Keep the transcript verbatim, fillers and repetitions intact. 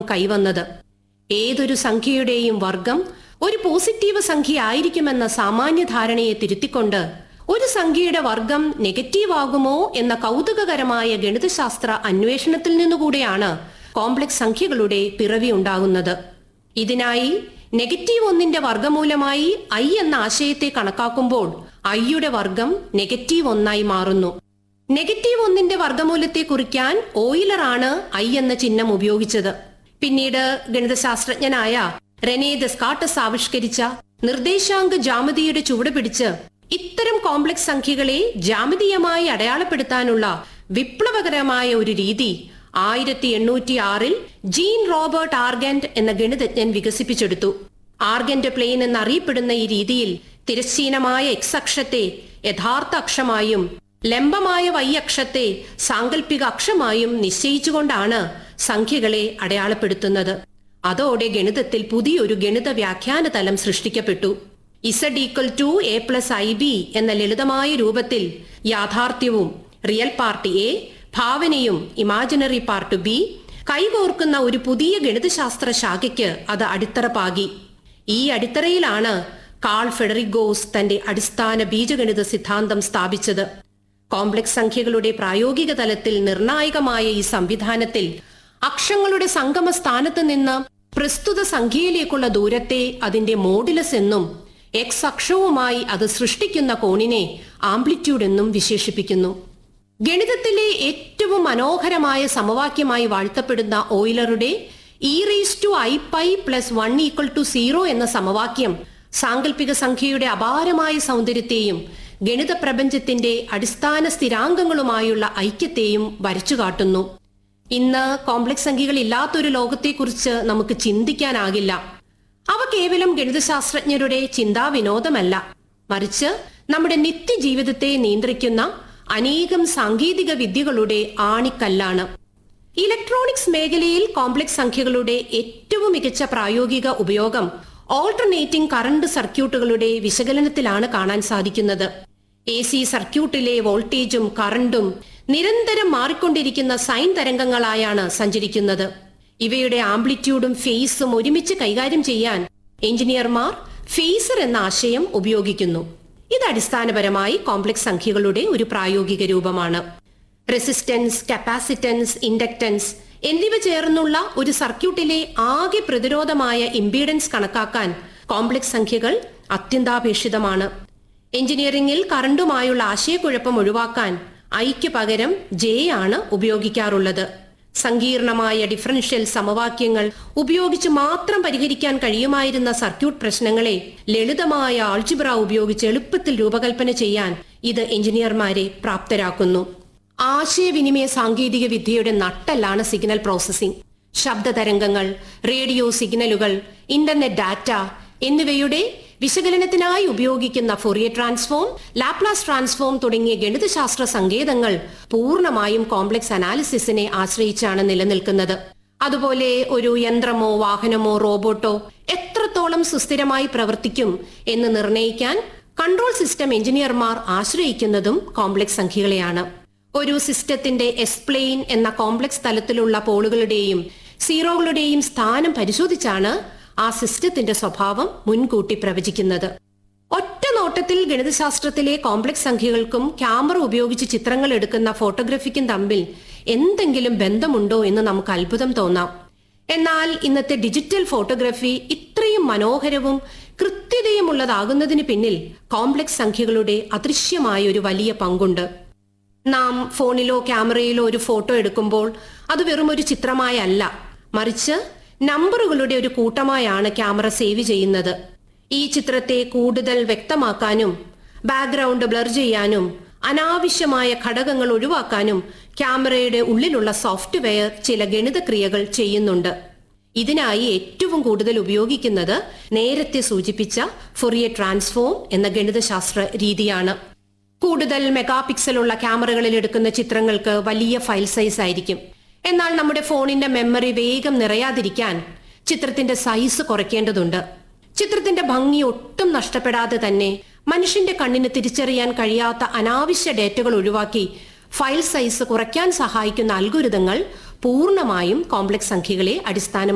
കൈവന്നത്. ഏതൊരു സംഖ്യയുടെയും വർഗം ഒരു പോസിറ്റീവ് സംഖ്യ ആയിരിക്കുമെന്ന സാമാന്യ ധാരണയെ തിരുത്തിക്കൊണ്ട് ഒരു സംഖ്യയുടെ വർഗം നെഗറ്റീവ് ആകുമോ എന്ന കൗതുകകരമായ ഗണിതശാസ്ത്ര അന്വേഷണത്തിൽ നിന്നുകൂടെയാണ് കോംപ്ലക്സ് സംഖ്യകളുടെ പിറവി ഉണ്ടാകുന്നത്. ഇതിനായി നെഗറ്റീവ് ഒന്നിന്റെ വർഗമൂലമായി ഐ എന്ന ആശയത്തെ കണക്കാക്കുമ്പോൾ ഐയുടെ വർഗം നെഗറ്റീവ് ഒന്നായി മാറുന്നു. നെഗറ്റീവ് ഒന്നിന്റെ വർഗമൂലത്തെ കുറിക്കാൻ ഓയിലർ ആണ് ഐ എന്ന ചിഹ്നം ഉപയോഗിച്ചത്. പിന്നീട് ഗണിതശാസ്ത്രജ്ഞനായ റെനെ ദെസ്കാർട്ടസ് ആവിഷ്കരിച്ച നിർദ്ദേശാങ്ക ജാമിതിയുടെ ചുവട് പിടിച്ച് ഇത്തരം കോംപ്ലക്സ് സംഖ്യകളെ ജാമിതീയമായി അടയാളപ്പെടുത്താനുള്ള വിപ്ലവകരമായ ഒരു രീതി ആയിരത്തി എണ്ണൂറ്റി ആറിൽ ജീൻ റോബർട്ട് ആർഗന്റ് എന്ന ഗണിതജ്ഞൻ വികസിപ്പിച്ചെടുത്തു. ആർഗന്റ് പ്ലെയിൻ എന്നറിയപ്പെടുന്ന ഈ രീതിയിൽ തിരശ്ചീനമായ എക്സ് അക്ഷത്തെ യഥാർത്ഥ അക്ഷമായും ലംബമായ വൈ അക്ഷത്തെ സാങ്കല്പിക അക്ഷമായും നിശ്ചയിച്ചുകൊണ്ടാണ് സംഖ്യകളെ അടയാളപ്പെടുത്തുന്നത്. അതോടെ ഗണിതത്തിൽ പുതിയൊരു ഗണിത വ്യാഖ്യാന തലം സൃഷ്ടിക്കപ്പെട്ടു. Z equal to A plus I B എന്ന ലളിതമായ രൂപത്തിൽ യാഥാർത്ഥ്യവും real part A, ഭാവനയും imaginary part B കൈകോർക്കുന്ന ഒരു പുതിയ ഗണിതശാസ്ത്ര ശാഖയ്ക്ക് അത് അടിത്തറ പാകി. ഈ അടിത്തറയിലാണ് കാൾ ഫെഡറിഗോസ് തന്റെ അടിസ്ഥാന ബീജഗണിത സിദ്ധാന്തം സ്ഥാപിച്ചത്. കോംപ്ലക്സ് സംഖ്യകളുടെ പ്രായോഗിക തലത്തിൽ നിർണായകമായ ഈ സംവിധാനത്തിൽ അക്ഷങ്ങളുടെ സംഗമ സ്ഥാനത്ത് നിന്ന് പ്രസ്തുത സംഖ്യയിലേക്കുള്ള ദൂരത്തെ അതിന്റെ മോഡുലസ് എന്നും എക്സ് അക്ഷവുമായി അത് സൃഷ്ടിക്കുന്ന കോണിനെ ആംപ്ലിറ്റ്യൂഡ് എന്നും വിശേഷിപ്പിക്കുന്നു. ഗണിതത്തിലെ ഏറ്റവും മനോഹരമായ സമവാക്യമായി വാഴ്ത്തപ്പെടുന്ന ഓയിലറുടെ E raise to I pi plus one equal to zero എന്ന സമവാക്യം സാങ്കല്പിക സംഖ്യയുടെ അപാരമായ സൗന്ദര്യത്തെയും ഗണിത പ്രപഞ്ചത്തിന്റെ അടിസ്ഥാന സ്ഥിരാങ്കങ്ങളുമായുള്ള ഐക്യത്തെയും വരച്ചുകാട്ടുന്നു. ഇന്ന് കോംപ്ലക്സ് സംഖ്യകൾ ഇല്ലാത്തൊരു ലോകത്തെക്കുറിച്ച് നമുക്ക് ചിന്തിക്കാനാകില്ല. അവ കേവലം ഗണിതശാസ്ത്രജ്ഞരുടെ ചിന്താവിനോദമല്ല, മറിച്ച് നമ്മുടെ നിത്യജീവിതത്തെ നിയന്ത്രിക്കുന്ന അനേകം സാങ്കേതിക വിദ്യകളുടെ ആണിക്കല്ലാണ്. ഇലക്ട്രോണിക്സ് മേഖലയിൽ കോംപ്ലക്സ് സംഖ്യകളുടെ ഏറ്റവും മികച്ച പ്രായോഗിക ഉപയോഗം ഓൾട്ടർനേറ്റിംഗ് കറണ്ട് സർക്യൂട്ടുകളുടെ വിശകലനത്തിലാണ് കാണാൻ സാധിക്കുന്നത്. എ സി സർക്യൂട്ടിലെ വോൾട്ടേജും കറണ്ടും നിരന്തരം മാറിക്കൊണ്ടിരിക്കുന്ന സൈൻ തരംഗങ്ങളായാണ് സഞ്ചരിക്കുന്നത്. ഇവയുടെ ആംപ്ലിറ്റ്യൂഡും ഫേസും ഒരുമിച്ച് കൈകാര്യം ചെയ്യാൻ എഞ്ചിനീയർമാർ ഫേസർ എന്ന ആശയം ഉപയോഗിക്കുന്നു. ഇത് അടിസ്ഥാനപരമായി കോംപ്ലക്സ് സംഖ്യകളുടെ ഒരു പ്രായോഗിക രൂപമാണ്. റെസിസ്റ്റൻസ്, കപ്പാസിറ്റൻസ്, ഇൻഡക്ടൻസ് എന്നിവ ചേർന്നുള്ള ഒരു സർക്യൂട്ടിലെ ആകെ പ്രതിരോധമായ ഇംപീഡൻസ് കണക്കാക്കാൻ കോംപ്ലക്സ് സംഖ്യകൾ അത്യന്താപേക്ഷിതമാണ്. എഞ്ചിനീയറിംഗിൽ കറണ്ടുമായുള്ള ആശയക്കുഴപ്പം ഒഴിവാക്കാൻ ഐക്ക് പകരം ജെ ആണ് ഉപയോഗിക്കാറുള്ളത്. സങ്കീർണമായ ഡിഫറൻഷ്യൽ സമവാക്യങ്ങൾ ഉപയോഗിച്ച് മാത്രം പരിഹരിക്കാൻ കഴിയുമായിരുന്ന സർക്യൂട്ട് പ്രശ്നങ്ങളെ ലളിതമായ ആൾജിബ്ര ഉപയോഗിച്ച് എളുപ്പത്തിൽ രൂപകൽപ്പന ചെയ്യാൻ ഇത് എഞ്ചിനീയർമാരെ പ്രാപ്തരാക്കുന്നു. ആശയവിനിമയ സാങ്കേതിക വിദ്യയുടെ നട്ടെല്ലാണ് സിഗ്നൽ പ്രോസസ്സിംഗ്. ശബ്ദ തരംഗങ്ങൾ, റേഡിയോ സിഗ്നലുകൾ, ഇന്റർനെറ്റ് ഡാറ്റ എന്നിവയുടെ വിശകലനത്തിനായി ഉപയോഗിക്കുന്ന ഫൊറിയർ ട്രാൻസ്ഫോം, ലാപ്ലാസ് ട്രാൻസ്ഫോം തുടങ്ങിയ ഗണിതശാസ്ത്ര സങ്കേതങ്ങൾ പൂർണ്ണമായും കോംപ്ലക്സ് അനാലിസിസിനെ ആശ്രയിച്ചാണ് നിലനിൽക്കുന്നത്. അതുപോലെ ഒരു യന്ത്രമോ വാഹനമോ റോബോട്ടോ എത്രത്തോളം സുസ്ഥിരമായി പ്രവർത്തിക്കും എന്ന് നിർണ്ണയിക്കാൻ കൺട്രോൾ സിസ്റ്റം എഞ്ചിനീയർമാർ ആശ്രയിക്കുന്നതും കോംപ്ലക്സ് സംഖ്യകളെയാണ്. ഒരു സിസ്റ്റത്തിന്റെ എസ് പ്ലെയിൻ എന്ന കോംപ്ലക്സ് തലത്തിലുള്ള പോളുകളുടെയും സീറോകളുടെയും സ്ഥാനം പരിശോധിച്ചാണ് ആ സിസ്റ്റത്തിന്റെ സ്വഭാവം മുൻകൂട്ടി പ്രവചിക്കുന്നത്. ഒറ്റ നോട്ടത്തിൽ ഗണിതശാസ്ത്രത്തിലെ കോംപ്ലക്സ് സംഖ്യകൾക്കും ക്യാമറ ഉപയോഗിച്ച് ചിത്രങ്ങൾ എടുക്കുന്ന ഫോട്ടോഗ്രാഫിക്കും തമ്മിൽ എന്തെങ്കിലും ബന്ധമുണ്ടോ എന്ന് നമുക്ക് അത്ഭുതം തോന്നാം. എന്നാൽ ഇന്നത്തെ ഡിജിറ്റൽ ഫോട്ടോഗ്രാഫി ഇത്രയും മനോഹരവും കൃത്യതയുമുള്ളതാകുന്നതിന് പിന്നിൽ കോംപ്ലക്സ് സംഖ്യകളുടെ അദൃശ്യമായ ഒരു വലിയ പങ്കുണ്ട്. നാം ഫോണിലോ ക്യാമറയിലോ ഒരു ഫോട്ടോ എടുക്കുമ്പോൾ അത് വെറും ഒരു ചിത്രമായല്ല, മറിച്ച് നമ്പറുകളുടെ ഒരു കൂട്ടമായാണ് ക്യാമറ സേവ് ചെയ്യുന്നത്. ഈ ചിത്രത്തെ കൂടുതൽ വ്യക്തമാക്കാനും ബാക്ക്ഗ്രൗണ്ട് ബ്ലർ ചെയ്യാനും അനാവശ്യമായ ഘടകങ്ങൾ ഒഴിവാക്കാനും ക്യാമറയുടെ ഉള്ളിലുള്ള സോഫ്റ്റ്വെയർ ചില ഗണിതക്രിയകൾ ചെയ്യുന്നുണ്ട്. ഇതിനായി ഏറ്റവും കൂടുതൽ ഉപയോഗിക്കുന്നത് നേരത്തെ സൂചിപ്പിച്ച ഫൊറിയർ ട്രാൻസ്ഫോം എന്ന ഗണിതശാസ്ത്ര രീതിയാണ്. കൂടുതൽ മെഗാ പിക്സലുള്ള ക്യാമറകളിൽ എടുക്കുന്ന ചിത്രങ്ങൾക്ക് വലിയ ഫയൽ സൈസ് ആയിരിക്കും. എന്നാൽ നമ്മുടെ ഫോണിന്റെ മെമ്മറി വേഗം നിറയാതിരിക്കാൻ ചിത്രത്തിന്റെ സൈസ് കുറയ്ക്കേണ്ടതുണ്ട്. ചിത്രത്തിന്റെ ഭംഗി ഒട്ടും നഷ്ടപ്പെടാതെ തന്നെ മനുഷ്യന്റെ കണ്ണിന് തിരിച്ചറിയാൻ കഴിയാത്ത അനാവശ്യ ഡേറ്റകൾ ഒഴിവാക്കി ഫയൽ സൈസ് കുറയ്ക്കാൻ സഹായിക്കുന്ന അൽഗോരിതങ്ങൾ പൂർണ്ണമായും കോംപ്ലക്സ് സംഖ്യകളെ അടിസ്ഥാന